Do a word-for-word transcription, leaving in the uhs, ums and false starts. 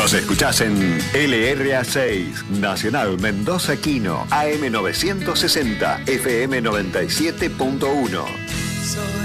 Nos escuchás en L R A seis, Nacional Mendoza Quino, A M novecientos sesenta, F M noventa y siete punto uno.